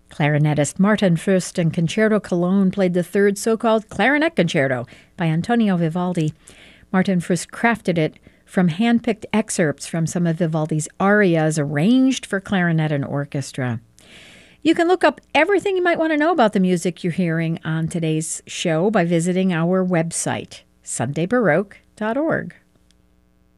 Clarinetist Martin Fürst and Concerto Cologne played the third so-called Clarinet Concerto by Antonio Vivaldi. Martin Fürst crafted it from hand-picked excerpts from some of Vivaldi's arias arranged for clarinet and orchestra. You can look up everything you might want to know about the music you're hearing on today's show by visiting our website, sundaybaroque.org.